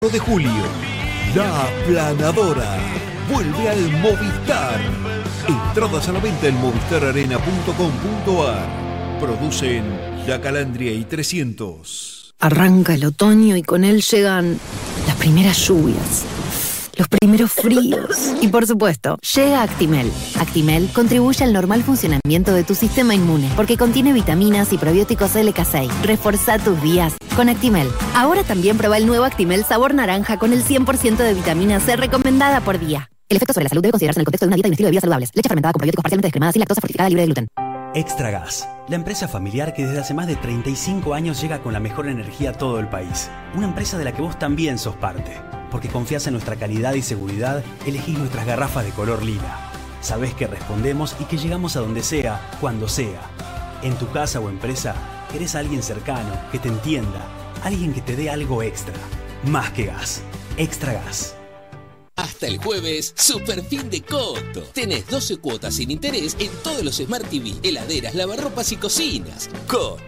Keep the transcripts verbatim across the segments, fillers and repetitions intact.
de julio, La Aplanadora vuelve al Movistar. Entradas a la venta en movistar arena punto com punto a r. Producen La Calandria y trescientos. Arranca el otoño y con él llegan las primeras lluvias, los primeros fríos y, por supuesto, llega Actimel. Actimel contribuye al normal funcionamiento de tu sistema inmune porque contiene vitaminas y probióticos L K seis. Reforzá tus días con Actimel. Ahora también prueba el nuevo Actimel sabor naranja con el cien por ciento de vitamina C recomendada por día. El efecto sobre la salud debe considerarse en el contexto de una dieta y un estilo de vida saludables. Leche fermentada con probióticos parcialmente descremada sin lactosa, fortificada, libre de gluten. Extragas, la empresa familiar que desde hace más de treinta y cinco años llega con la mejor energía a todo el país. Una empresa de la que vos también sos parte. Porque confías en nuestra calidad y seguridad, elegís nuestras garrafas de color lila. Sabés que respondemos y que llegamos a donde sea, cuando sea. En tu casa o empresa, querés a alguien cercano, que te entienda, alguien que te dé algo extra. Más que gas. Extragas. Hasta el jueves, super fin de Coto. Tenés doce cuotas sin interés en todos los Smart T V, heladeras, lavarropas y cocinas. Coto.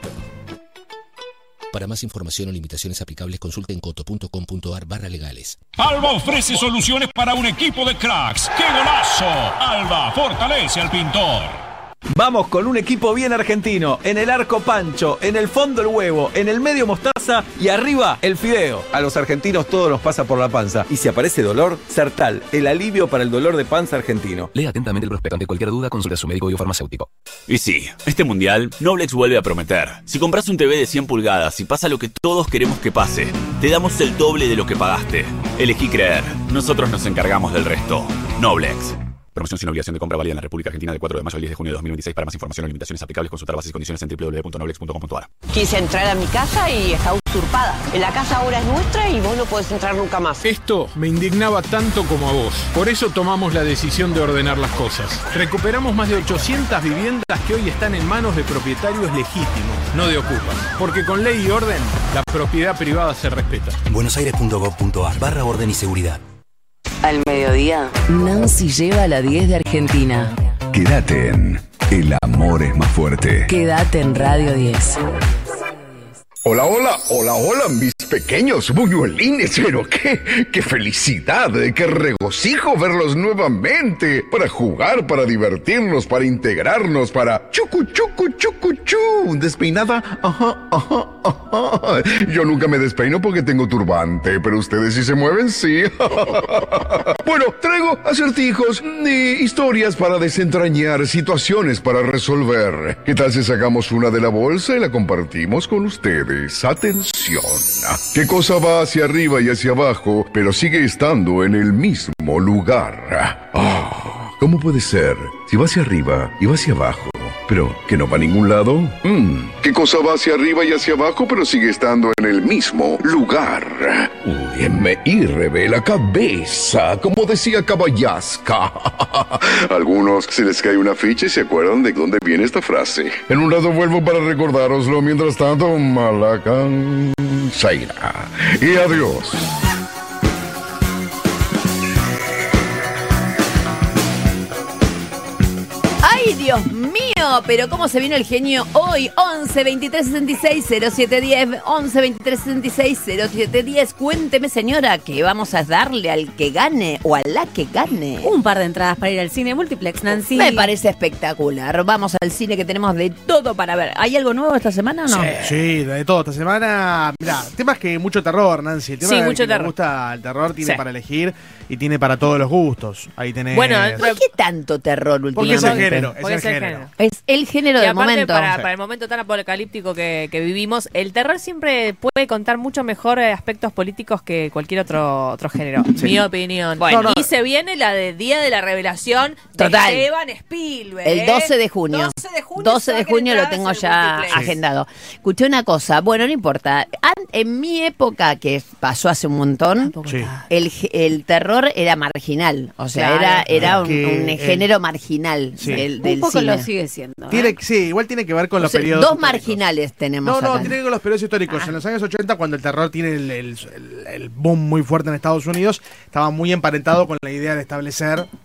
Para más información o limitaciones aplicables, consulten coto punto com punto a r barra legales. Alba ofrece soluciones para un equipo de cracks. ¡Qué golazo! Alba fortalece al pintor. Vamos con un equipo bien argentino. En el arco Pancho, en el fondo el huevo, en el medio mostaza y arriba el fideo. A los argentinos todo nos pasa por la panza. Y si aparece dolor, Sertal, el alivio para el dolor de panza argentino. Lea atentamente el prospecto. Ante cualquier duda, consulta a su médico y o farmacéutico. Y sí, este mundial, Noblex vuelve a prometer. Si compras un T V de cien pulgadas y pasa lo que todos queremos que pase, te damos el doble de lo que pagaste. Elegí creer. Nosotros nos encargamos del resto. Noblex. Promoción sin obligación de compra válida en la República Argentina de cuatro de mayo al diez de junio de dos mil veintiséis. Para más información o limitaciones aplicables, consultar bases y condiciones en doble u doble u doble u punto noblex punto com punto a r. Quise entrar a mi casa y está usurpada. La casa ahora es nuestra y vos no podés entrar nunca más. Esto me indignaba tanto como a vos. Por eso tomamos la decisión de ordenar las cosas. Recuperamos más de ochocientas viviendas que hoy están en manos de propietarios legítimos, no de ocupas. Porque con ley y orden, la propiedad privada se respeta. buenosaires punto gov punto a r barra orden y seguridad. Al mediodía, Nancy lleva la diez de Argentina. Quédate en El Amor es Más Fuerte. Quédate en Radio diez. Hola, hola, hola, hola, mis pequeños buñuelines, pero qué, qué felicidad, qué regocijo verlos nuevamente, para jugar, para divertirnos, para integrarnos, para chucu, chucu, chucu, chu, despeinada, ajá, ajá, ajá. Yo nunca me despeino porque tengo turbante, pero ustedes si se mueven, sí. Bueno, traigo acertijos y historias para desentrañar, situaciones para resolver. ¿Qué tal si sacamos una de la bolsa y la compartimos con ustedes? Atención. ¿Qué cosa va hacia arriba y hacia abajo, pero sigue estando en el mismo lugar? Ah, ¿cómo puede ser? Si va hacia arriba y va hacia abajo, pero que no va a ningún lado. Mm. ¿Qué cosa va hacia arriba y hacia abajo, pero sigue estando en el mismo lugar? Uy, me hirve la cabeza, como decía Caballasca. Algunos se les cae una ficha y se acuerdan de dónde viene esta frase. En un rato vuelvo para recordároslo. Mientras tanto, Malacan Zaira. Y adiós. ¡Ay, Dios mío! Pero cómo se vino el genio hoy. once, veintitrés, sesenta y seis, cero siete diez. once, veintitrés, sesenta y seis, cero siete diez. Cuénteme, señora, que vamos a darle al que gane o a la que gane. Un par de entradas para ir al cine multiplex, Nancy. Me parece espectacular. Vamos al cine, que tenemos de todo para ver. ¿Hay algo nuevo esta semana o no? Sí, sí, de todo esta semana. Mirá, temas que mucho terror, Nancy. El tema sí, que mucho terror. Me gusta el terror, tiene sí. para elegir y tiene para todos los gustos. Ahí tenés. Bueno, ¿por qué tanto terror últimamente? Porque es el género. Porque Es el género. género. Es el género y del aparte, momento. Para, para el momento tan apocalíptico que, que vivimos, el terror siempre puede contar mucho mejor aspectos políticos que cualquier otro otro género. Sí. Mi opinión. Bueno, no, no. Y se viene la de Día de la Revelación de Total. Steven Spielberg. El doce de junio. doce de junio, doce de junio lo tengo ya agendado. Escuché una cosa, bueno, no importa. En mi época, que pasó hace un montón, sí. el, el terror era marginal. O sea, claro. era, era un, que, un eh, género marginal sí. del, del un poco cine. lo sigue siendo. ¿eh? Tiene, sí, igual tiene que ver con o los sea, periodos dos históricos. marginales tenemos No, no, acá. tiene que ver con los periodos históricos. Ah. En los años ochenta, cuando el terror tiene el, el, el, el boom muy fuerte en Estados Unidos, estaba muy emparentado con la idea de establecer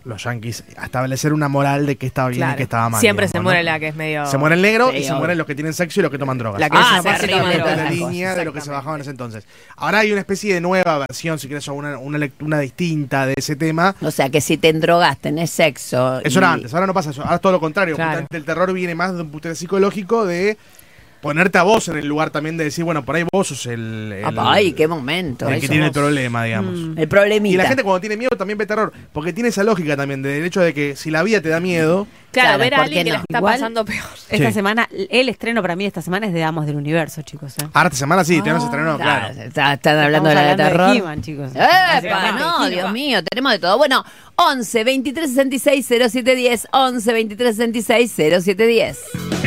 los yanquis a establecer una moral de qué estaba bien Claro. y qué estaba mal. Siempre digamos, se ¿no? muere la que es medio... Se muere el negro Sí, y se obvio. mueren los que tienen sexo y los que toman drogas. La que ah, se básicamente arriba de la las línea cosas, de lo que se bajaba en ese entonces. Ahora hay una especie de nueva versión, si quieres, o una, una lectura distinta de ese tema. O sea, que si te endrogas, tenés sexo. Eso y- era antes, ahora no pasa eso. Ahora es todo lo contrario. Claro. Justamente el terror viene más de un punto psicológico de ponerte a vos en el lugar también de decir, bueno, por ahí vos sos el, el, Ay, qué momento. el que eso. tiene el problema, digamos. Mm. El problemita. Y la gente cuando tiene miedo también ve terror, porque tiene esa lógica también del hecho de que si la vida te da miedo... Claro, Claro, ver a ¿por alguien qué que la no? está Igual, pasando peor. Esta Sí. semana, el estreno para mí esta semana es de Damos del Universo, chicos. ¿eh? Ahora esta semana sí, tenemos estreno, claro. Claro, está- están hablando de la de Estamos terror. hablando de He-Man, chicos. ¡Epa! Básicamente, No, He-Man. Dios mío, tenemos de todo. Bueno, once, veintitrés, sesenta y seis, cero siete diez, once, veintitrés, sesenta y seis, cero siete diez.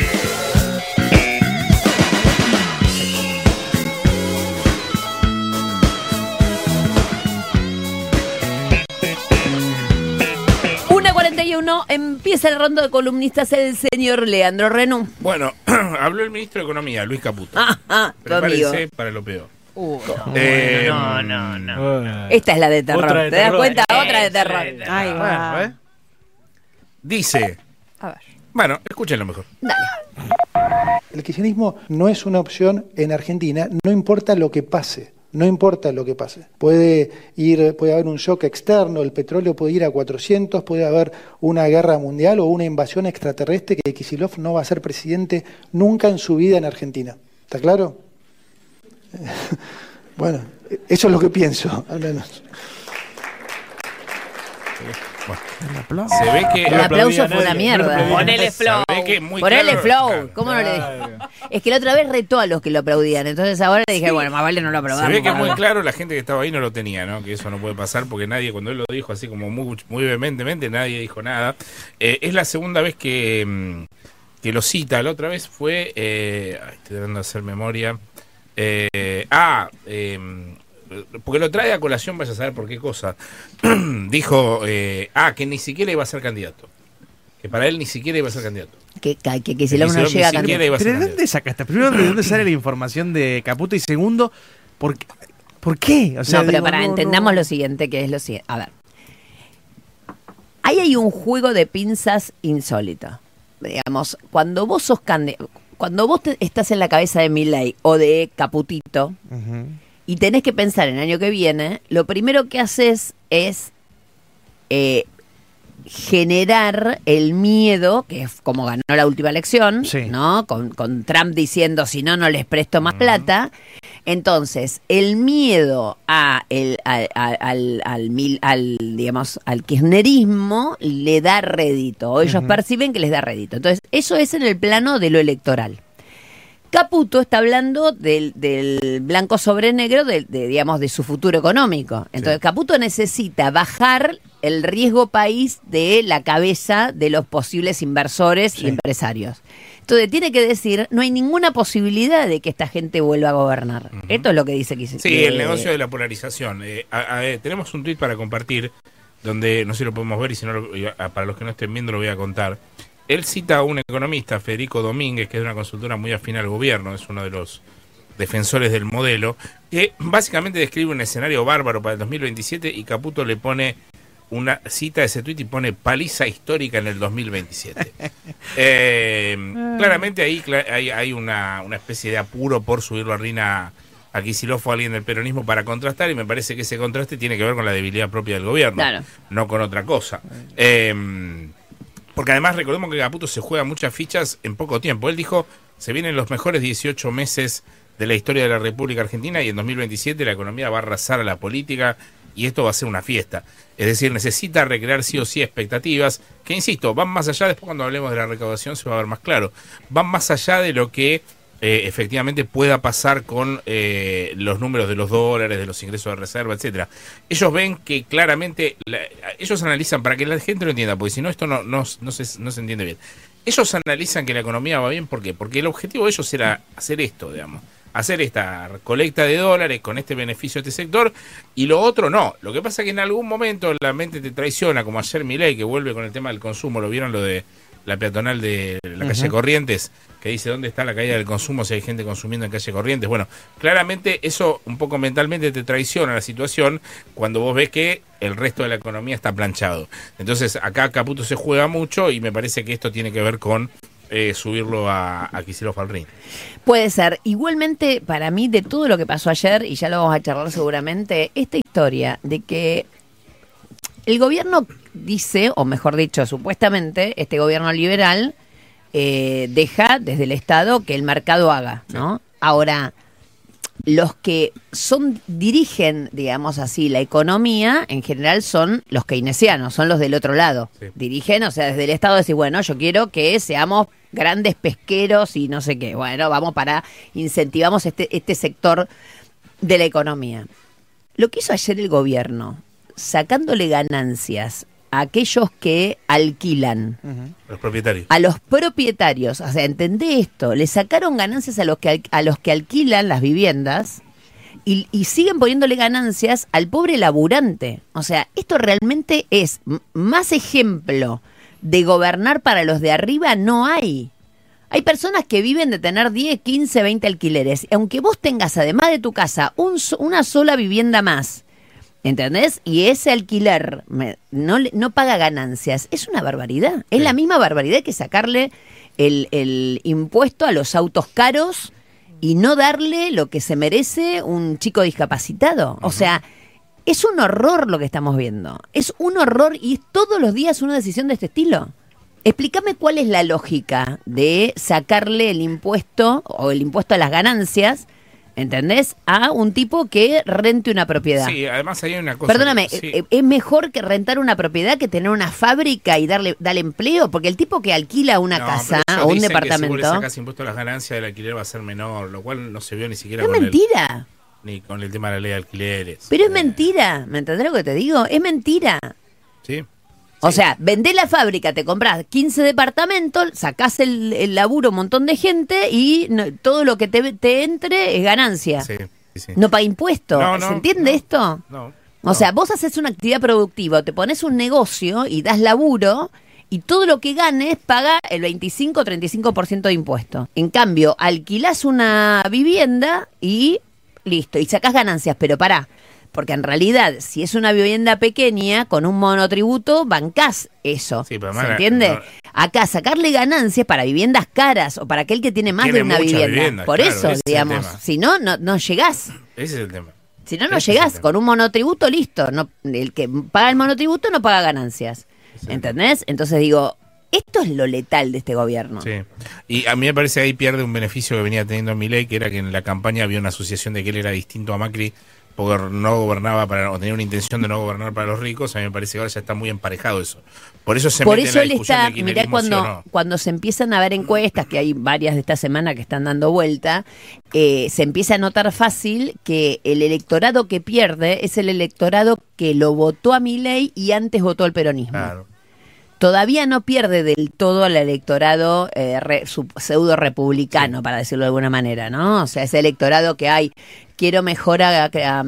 una cuarenta y uno, empieza el rondo de columnistas el señor Leandro Renú. Bueno, habló el ministro de Economía, Luis Caputo. Ah, ah, tu amigo. Prepárense para lo peor. Uh, no. Eh, no, no, no. Esta es la de terror. Otra de ¿Te das terror. cuenta? Eh, Otra de sí, terror. de terror. Ay, va. Bueno, ¿eh? Dice. A ver. Bueno, escúchenlo mejor. El kirchnerismo no es una opción en Argentina, no importa lo que pase, no importa lo que pase. Puede ir, puede haber un shock externo, el petróleo puede ir a cuatrocientos, puede haber una guerra mundial o una invasión extraterrestre que Kicillof no va a ser presidente nunca en su vida en Argentina. ¿Está claro? Bueno, eso es lo que pienso, al menos. Se ve que El aplauso fue una mierda. Ponele flow. Se ve que muy Ponele claro- flow. claro. ¿Cómo no le dije? Es que la otra vez retó a los que lo aplaudían. Entonces ahora le dije, bueno, más vale no lo Se aprobamos. ve que muy claro la gente que estaba ahí no lo tenía, ¿no? Que eso no puede pasar porque nadie, cuando él lo dijo así como muy, muy vehementemente, nadie dijo nada. Eh, es la segunda vez que, mm, que lo cita. La otra vez fue, eh, ay, estoy tratando de hacer memoria. Eh, ah, eh, porque lo trae a colación, vaya a saber por qué cosa. Dijo, eh, ah, que ni siquiera iba a ser candidato. Que para él ni siquiera iba a ser candidato. Que, que, que, que si no Kicillof ni llega a siquiera cambiar. iba a ser ¿Pero de dónde sacaste? Primero, ¿de dónde sale la información de Caputo? Y segundo, ¿por qué? ¿Por qué? O sea, no, pero digo, para no, entendamos no. lo siguiente, que es lo siguiente. A ver. Ahí hay un juego de pinzas insólito. Digamos, cuando vos sos candidato, cuando vos te- estás en la cabeza de Milei o de Caputito Ujú. y tenés que pensar en el año que viene, lo primero que haces es eh, generar el miedo, que es como ganó la última elección, Sí. ¿no? Con, con Trump diciendo, si no, no les presto más plata. Entonces, el miedo a el, al, al, al, al mil- al, digamos, al kirchnerismo le da rédito, o ellos Ujú. perciben que les da rédito. Entonces, eso es en el plano de lo electoral. Caputo está hablando del, del blanco sobre negro, de, de, digamos, de su futuro económico. Entonces, Caputo necesita bajar el riesgo país de la cabeza de los posibles inversores y empresarios. Entonces, tiene que decir, no hay ninguna posibilidad de que esta gente vuelva a gobernar. Esto es lo que dice que Sí, el negocio de la polarización. Eh, a- a- eh, tenemos un tuit para compartir donde, no sé si lo podemos ver y si no, lo- y a- para los que no estén viendo lo voy a contar. Él cita a un economista, Federico Domínguez, que es de una consultora muy afín al gobierno, es uno de los defensores del modelo, que básicamente describe un escenario bárbaro para el dos mil veintisiete y Caputo le pone una cita a ese tuit y pone paliza histórica en el dos mil veintisiete. Eh, claramente ahí cla- hay, hay una, una especie de apuro por subirlo a Rina a Kicillof o a alguien del peronismo para contrastar, y me parece que ese contraste tiene que ver con la debilidad propia del gobierno, Claro. no con otra cosa. Eh, porque además recordemos que Caputo se juega muchas fichas en poco tiempo. Él dijo, se vienen los mejores dieciocho meses de la historia de la República Argentina y en dos mil veintisiete la economía va a arrasar a la política y esto va a ser una fiesta. Es decir, necesita recrear sí o sí expectativas que, insisto, van más allá, después cuando hablemos de la recaudación se va a ver más claro, van más allá de lo que eh, efectivamente pueda pasar con eh, los números de los dólares, de los ingresos de reserva, etcétera. Ellos ven que claramente, la- ellos analizan, para que la gente lo entienda, porque si no esto no, no, no, se, no se entiende bien. Ellos analizan que la economía va bien, ¿por qué? Porque el objetivo de ellos era hacer esto, digamos, hacer esta colecta de dólares con este beneficio a este sector, y lo otro no. Lo que pasa es que en algún momento la mente te traiciona, como ayer Milei, que vuelve con el tema del consumo, ¿lo vieron lo de la peatonal de la calle Ujú. Corrientes? que dice dónde está la caída del consumo si hay gente consumiendo en calle Corrientes. Bueno, claramente eso un poco mentalmente te traiciona la situación cuando vos ves que el resto de la economía está planchado. Entonces acá Caputo se juega mucho y me parece que esto tiene que ver con eh, subirlo a, a Kicillof al ring. Puede ser. Igualmente, para mí, de todo lo que pasó ayer, y ya lo vamos a charlar seguramente, esta historia de que el gobierno dice, o mejor dicho, supuestamente, este gobierno liberal eh, deja desde el Estado que el mercado haga, ¿no? Sí. Ahora, los que son dirigen, digamos así, la economía, en general son los keynesianos, son los del otro lado. Sí. Dirigen, o sea, desde el Estado decir, bueno, yo quiero que seamos grandes pesqueros y no sé qué. Bueno, vamos para, incentivamos este, este sector de la economía. Lo que hizo ayer el gobierno, sacándole ganancias a aquellos que alquilan. Uh-huh. Los propietarios. A los propietarios, o sea, entendé esto, le sacaron ganancias a los que, a los que alquilan las viviendas y, y siguen poniéndole ganancias al pobre laburante. O sea, esto realmente es m- más ejemplo de gobernar para los de arriba no hay. Hay personas que viven de tener diez, quince, veinte alquileres. Y aunque vos tengas, además de tu casa, un, una sola vivienda más, ¿entendés? Y ese alquiler me, no, no paga ganancias. Es una barbaridad. Es sí. La misma barbaridad que sacarle el, el impuesto a los autos caros y no darle lo que se merece un chico discapacitado. Uh-huh. O sea, es un horror lo que estamos viendo. Es un horror y es todos los días una decisión de este estilo. Explícame cuál es la lógica de sacarle el impuesto o el impuesto a las ganancias, ¿entendés? A un tipo que rente una propiedad. Sí, además hay una cosa... Perdóname, que, sí. ¿es mejor que rentar una propiedad que tener una fábrica y darle, darle empleo? Porque el tipo que alquila una no, casa o un departamento... Que si vos le sacas impuesto a las ganancias del alquiler va a ser menor, lo cual no se vio ni siquiera es con mentira. El, ni con el tema de la ley de alquileres. Pero es mentira, ¿me entendés lo que te digo? Es mentira. Sí. O sí. sea, vendés la fábrica, te comprás quince departamentos, sacás el, el laburo un montón de gente y no, todo lo que te, te entre es ganancia. Sí, sí, sí. No paga impuestos. No, no, ¿Se entiende no, esto? No, o no. sea, vos haces una actividad productiva, te pones un negocio y das laburo y todo lo que ganes paga el veinticinco o treinta y cinco por ciento de impuestos. En cambio, alquilás una vivienda y listo, y sacás ganancias, pero pará. Porque en realidad, si es una vivienda pequeña, con un monotributo, bancás eso. Sí, pero ¿se entiende? No. Acá, sacarle ganancias para viviendas caras o para aquel que tiene más tiene de una vivienda. Viviendas, Por claro, eso, digamos, si no, no, no llegás. Ese es el tema. Si no, no ese llegás. Con un monotributo, listo. No, el que paga el monotributo no paga ganancias. ¿Entendés? Entonces digo, esto es lo letal de este gobierno. Sí. Y a mí me parece que ahí pierde un beneficio que venía teniendo Milei, que era que en la campaña había una asociación de que él era distinto a Macri porque no gobernaba para, o tenía una intención de no gobernar para los ricos. A mí me parece que ahora ya está muy emparejado eso. Por eso se Por mete eso en la discusión él está, de kirchnerismo, mirá cuando, ¿sí o no? cuando se empiezan a ver encuestas, que hay varias de esta semana que están dando vuelta, eh, se empieza a notar fácil que el electorado que pierde es el electorado que lo votó a Milei y antes votó al peronismo. Claro. Todavía no pierde del todo al electorado eh, re, su, pseudo republicano, sí. para decirlo de alguna manera, ¿no? O sea, ese electorado que hay, quiero mejor a, a,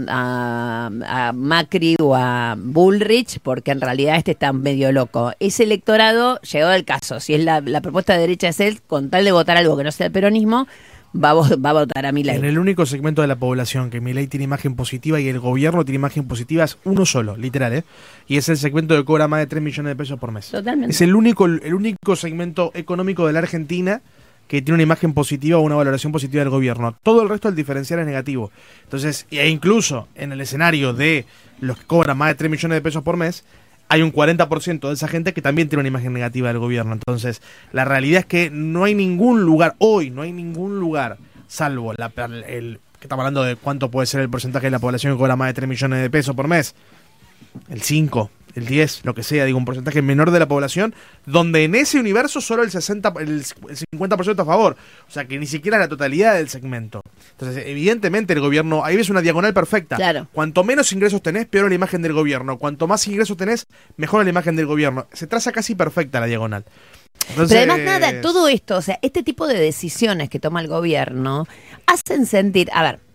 a, a Macri o a Bullrich, porque en realidad este está medio loco. Ese electorado, llegado el caso, si es la, la propuesta de derecha es él, con tal de votar algo que no sea el peronismo, va a, va a votar a Milei. En el único segmento de la población que Milei tiene imagen positiva y el gobierno tiene imagen positiva es uno solo, literal, ¿eh? Y es el segmento que cobra más de tres millones de pesos por mes. Totalmente. Es el único, el único segmento económico de la Argentina que tiene una imagen positiva o una valoración positiva del gobierno. Todo el resto del diferencial es negativo. Entonces, e incluso en el escenario de los que cobran más de tres millones de pesos por mes, hay un cuarenta por ciento de esa gente que también tiene una imagen negativa del gobierno. Entonces, la realidad es que no hay ningún lugar, hoy no hay ningún lugar, salvo la, el que estamos hablando de cuánto puede ser el porcentaje de la población que cobra más de tres millones de pesos por mes, el cinco, el diez, lo que sea, digo, un porcentaje menor de la población, donde en ese universo solo el sesenta, el cincuenta por ciento a favor, o sea que ni siquiera la totalidad del segmento. Entonces, evidentemente el gobierno, ahí ves una diagonal perfecta. Claro. Cuanto menos ingresos tenés, peor la imagen del gobierno. Cuanto más ingresos tenés, mejor la imagen del gobierno. Se traza casi perfecta la diagonal. Entonces, pero además nada, todo esto, o sea, este tipo de decisiones que toma el gobierno hacen sentir, a ver,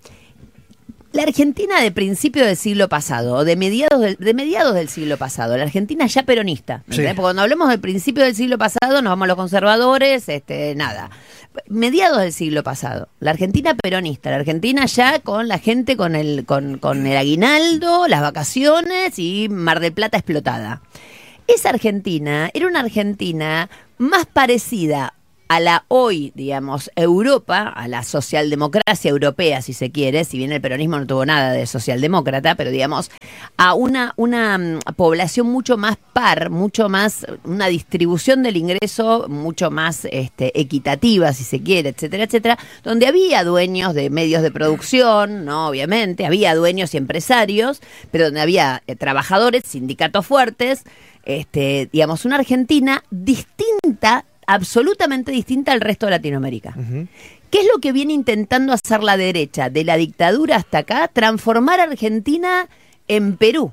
la Argentina de principio del siglo pasado, o de mediados del, de mediados del siglo pasado, la Argentina ya peronista, sí. Porque cuando hablamos del principio del siglo pasado nos vamos a los conservadores, este, nada, mediados del siglo pasado. La Argentina peronista, la Argentina ya con la gente con el, con, con el aguinaldo, las vacaciones y Mar del Plata explotada. Esa Argentina era una Argentina más parecida a la hoy, digamos, Europa, a la socialdemocracia europea, si se quiere, si bien el peronismo no tuvo nada de socialdemócrata, pero digamos, a una, una um, población mucho más par, mucho más, una distribución del ingreso mucho más este, equitativa, si se quiere, etcétera, etcétera, donde había dueños de medios de producción, no, obviamente, había dueños y empresarios, pero donde había eh, trabajadores, sindicatos fuertes, este, digamos, una Argentina distinta, absolutamente distinta al resto de Latinoamérica. Uh-huh. ¿Qué es lo que viene intentando hacer la derecha de la dictadura hasta acá? Transformar a Argentina en Perú.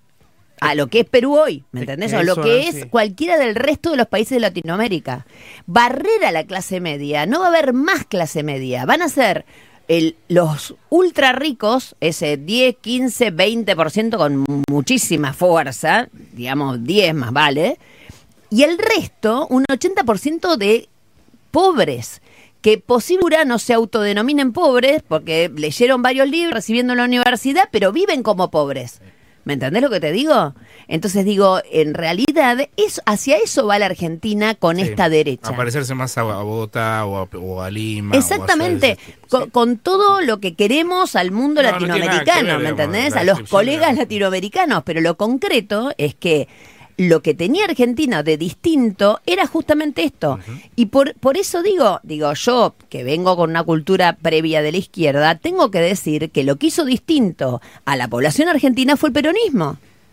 A lo que es Perú hoy, ¿me entendés? O lo que es cualquiera del resto de los países de Latinoamérica. Barrer a la clase media. No va a haber más clase media. Van a ser el, los ultra ricos, ese diez, quince, veinte por ciento con muchísima fuerza, digamos diez más vale, y el resto, un ochenta por ciento de pobres, que posiblemente no se autodenominen pobres porque leyeron varios libros recibiendo en la universidad, pero viven como pobres. ¿Me entendés lo que te digo? Entonces digo, en realidad, es, hacia eso va la Argentina con sí, esta derecha. A parecerse más a Bogotá o a, o a Lima. Exactamente, o a con, sí. con todo lo que queremos al mundo no, latinoamericano, no ver, ¿me entendés? A los colegas latinoamericanos, pero lo concreto es que lo que tenía Argentina de distinto era justamente esto. Uh-huh. Y por, por eso digo, digo, yo que vengo con una cultura previa de la izquierda, tengo que decir que lo que hizo distinto a la población argentina fue el peronismo.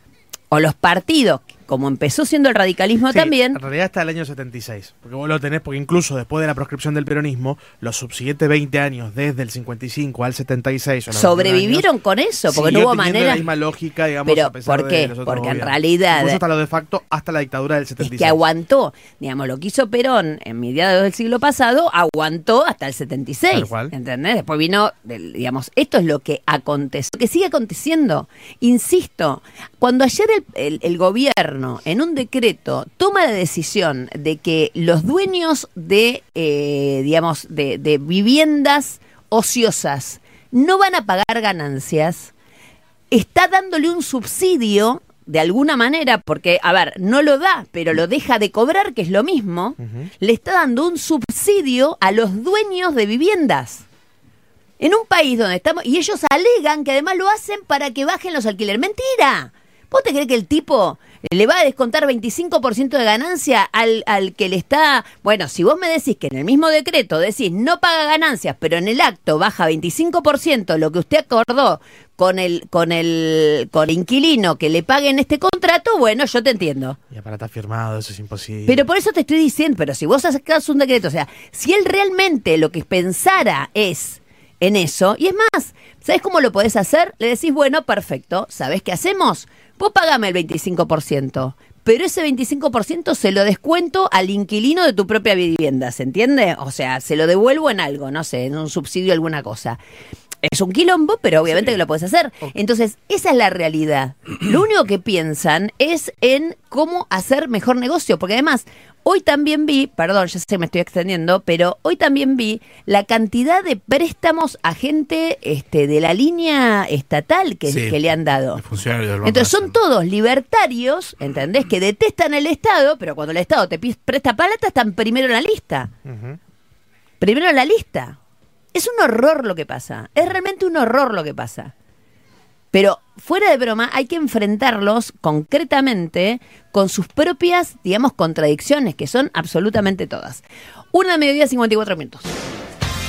O los partidos, como empezó siendo el radicalismo sí, también. En realidad hasta el año setenta y seis, porque vos lo tenés, porque incluso después de la proscripción del peronismo, los subsiguientes veinte años, desde el cincuenta y cinco al setenta y seis, sobrevivieron años, con eso, porque no hubo manera. La misma lógica, digamos, pero a pesar ¿por qué? De los otros porque gobiernos. En realidad. Incluso hasta lo de facto, hasta la dictadura del setenta y seis. Es que aguantó, digamos, lo que hizo Perón en mediados del siglo pasado, aguantó hasta el setenta y seis. ¿Entendés? Después vino, digamos, esto es lo que aconteció, lo que sigue aconteciendo. Insisto, cuando ayer el, el, el gobierno, en un decreto, toma la decisión de que los dueños de, eh, digamos, de, de viviendas ociosas no van a pagar ganancias, está dándole un subsidio de alguna manera, porque, a ver, no lo da, pero lo deja de cobrar, que es lo mismo, uh-huh. le está dando un subsidio a los dueños de viviendas. En un país donde estamos, y ellos alegan que además lo hacen para que bajen los alquileres. ¡Mentira! ¿Vos te crees que el tipo le va a descontar veinticinco por ciento de ganancia al, al que le está... Bueno, si vos me decís que en el mismo decreto decís no paga ganancias, pero en el acto baja veinticinco por ciento lo que usted acordó con el con el con el inquilino que le pague en este contrato, bueno, yo te entiendo. Y para estar firmado, eso es imposible. Pero por eso te estoy diciendo, pero si vos sacás un decreto, o sea, si él realmente lo que pensara es en eso, y es más, ¿sabés cómo lo podés hacer? Le decís, bueno, perfecto, ¿sabés qué hacemos? Vos pagame el veinticinco por ciento, pero ese veinticinco por ciento se lo descuento al inquilino de tu propia vivienda, ¿se entiende? O sea, se lo devuelvo en algo, no sé, en un subsidio, alguna cosa. Es un quilombo, pero obviamente sí. que lo puedes hacer. Okay. Entonces, esa es la realidad. Lo único que piensan es en cómo hacer mejor negocio, porque además, hoy también vi, perdón, ya sé que me estoy extendiendo, pero hoy también vi la cantidad de préstamos a gente este, de la línea estatal que, sí, que le han dado. Entonces son todos libertarios, ¿entendés? Que detestan el Estado, pero cuando el Estado te presta plata están primero en la lista. Uh-huh. Primero en la lista. Es un horror lo que pasa, es realmente un horror lo que pasa. Pero fuera de broma hay que enfrentarlos concretamente con sus propias, digamos, contradicciones, que son absolutamente todas. Una de mediodía, cincuenta y cuatro minutos.